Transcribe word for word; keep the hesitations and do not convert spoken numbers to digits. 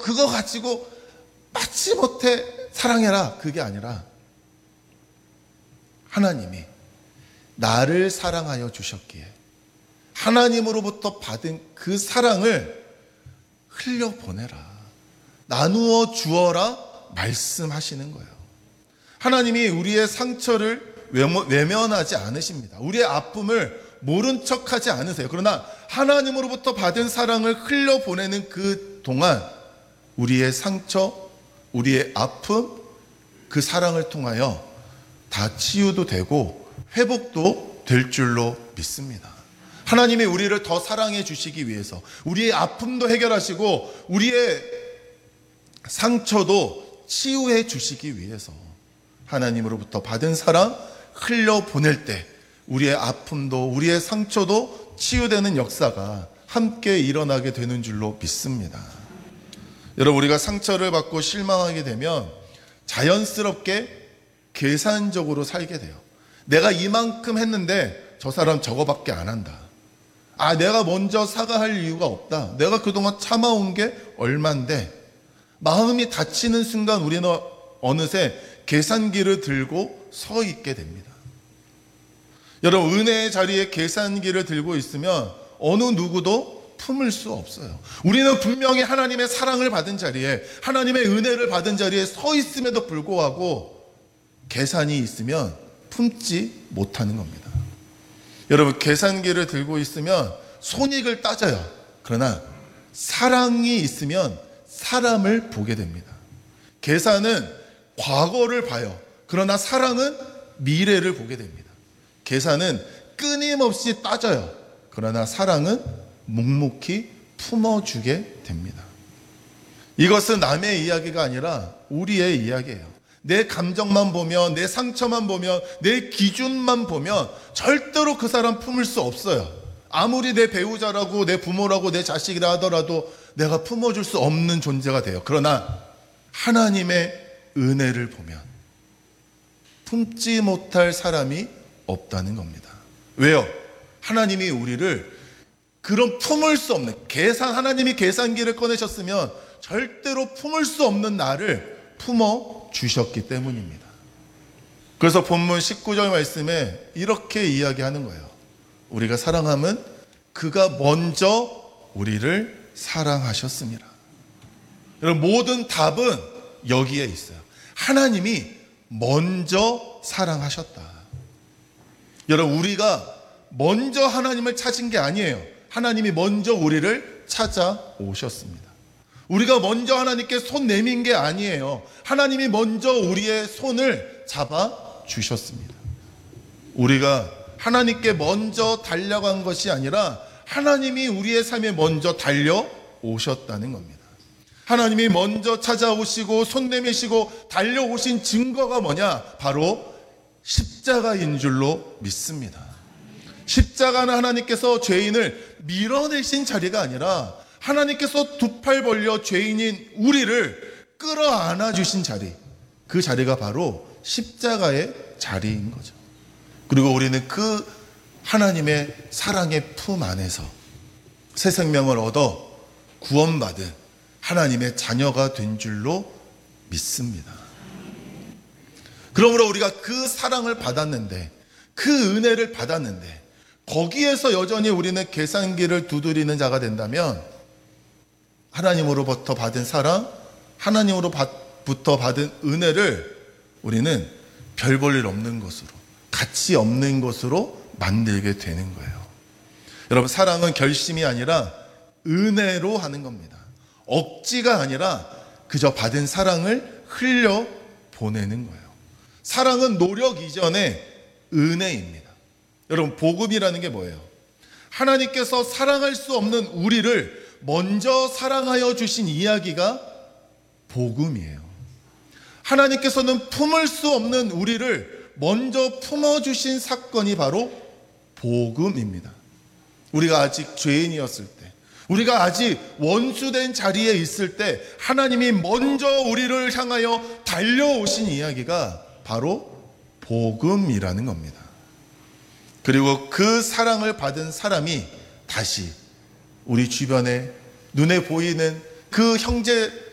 그거 가지고 마지못해 사랑해라, 그게 아니라 하나님이 나를 사랑하여 주셨기에 하나님으로부터 받은 그 사랑을 흘려보내라, 나누어 주어라 말씀하시는 거예요. 하나님이 우리의 상처를 외면하지 않으십니다. 우리의 아픔을 모른 척하지 않으세요. 그러나 하나님으로부터 받은 사랑을 흘려보내는 그 동안 우리의 상처, 우리의 아픔, 그 사랑을 통하여 다 치유도 되고 회복도 될 줄로 믿습니다. 하나님이 우리를 더 사랑해 주시기 위해서 우리의 아픔도 해결하시고 우리의 상처도 치유해 주시기 위해서 하나님으로부터 받은 사랑 흘려보낼 때 우리의 아픔도 우리의 상처도 치유되는 역사가 함께 일어나게 되는 줄로 믿습니다. 여러분, 우리가 상처를 받고 실망하게 되면 자연스럽게 계산적으로 살게 돼요. 내가 이만큼 했는데 저 사람 저거밖에 안 한다. 아, 내가 먼저 사과할 이유가 없다. 내가 그동안 참아온 게 얼만데. 마음이 다치는 순간 우리는 어느새 계산기를 들고 서 있게 됩니다. 여러분, 은혜의 자리에 계산기를 들고 있으면 어느 누구도 품을 수 없어요. 우리는 분명히 하나님의 사랑을 받은 자리에, 하나님의 은혜를 받은 자리에 서 있음에도 불구하고 계산이 있으면 품지 못하는 겁니다. 여러분, 계산기를 들고 있으면 손익을 따져요. 그러나 사랑이 있으면 사람을 보게 됩니다. 계산은 과거를 봐요. 그러나 사랑은 미래를 보게 됩니다. 계산은 끊임없이 따져요. 그러나 사랑은 묵묵히 품어주게 됩니다. 이것은 남의 이야기가 아니라 우리의 이야기예요. 내 감정만 보면, 내 상처만 보면, 내 기준만 보면 절대로 그 사람 품을 수 없어요. 아무리 내 배우자라고, 내 부모라고, 내 자식이라 하더라도 내가 품어줄 수 없는 존재가 돼요. 그러나 하나님의 은혜를 보면 품지 못할 사람이 없다는 겁니다. 왜요? 하나님이 우리를 그런 품을 수 없는, 계산, 하나님이 계산기를 꺼내셨으면 절대로 품을 수 없는 나를 품어 주셨기 때문입니다. 그래서 본문 십구 절 말씀에 이렇게 이야기하는 거예요. 우리가 사랑함은 그가 먼저 우리를 사랑하셨습니다. 여러분, 모든 답은 여기에 있어요. 하나님이 먼저 사랑하셨다. 여러분, 우리가 먼저 하나님을 찾은 게 아니에요. 하나님이 먼저 우리를 찾아오셨습니다. 우리가 먼저 하나님께 손 내민 게 아니에요. 하나님이 먼저 우리의 손을 잡아 주셨습니다. 우리가 하나님께 먼저 달려간 것이 아니라 하나님이 우리의 삶에 먼저 달려오셨다는 겁니다. 하나님이 먼저 찾아오시고 손 내미시고 달려오신 증거가 뭐냐? 바로 십자가인 줄로 믿습니다. 십자가는 하나님께서 죄인을 밀어내신 자리가 아니라 하나님께서 두 팔 벌려 죄인인 우리를 끌어안아 주신 자리, 그 자리가 바로 십자가의 자리인 거죠. 그리고 우리는 그 하나님의 사랑의 품 안에서 새 생명을 얻어 구원받은 하나님의 자녀가 된 줄로 믿습니다. 그러므로 우리가 그 사랑을 받았는데, 그 은혜를 받았는데 거기에서 여전히 우리는 계산기를 두드리는 자가 된다면 하나님으로부터 받은 사랑, 하나님으로부터 받은 은혜를 우리는 별 볼 일 없는 것으로, 가치 없는 것으로 만들게 되는 거예요. 여러분, 사랑은 결심이 아니라 은혜로 하는 겁니다. 억지가 아니라 그저 받은 사랑을 흘려 보내는 거예요. 사랑은 노력 이전에 은혜입니다. 여러분, 복음이라는 게 뭐예요? 하나님께서 사랑할 수 없는 우리를 먼저 사랑하여 주신 이야기가 복음이에요. 하나님께서는 품을 수 없는 우리를 먼저 품어주신 사건이 바로 복음입니다. 우리가 아직 죄인이었을 때, 우리가 아직 원수된 자리에 있을 때 하나님이 먼저 우리를 향하여 달려오신 이야기가 바로 복음이라는 겁니다. 그리고 그 사랑을 받은 사람이 다시 우리 주변에 눈에 보이는 그 형제